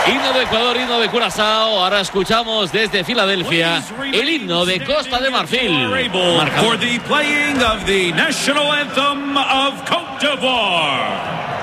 Himno de Ecuador, himno de Curazao. Ahora escuchamos desde Filadelfia el himno de Costa de Marfil. For the playing of the national anthem of Côte d'Ivoire.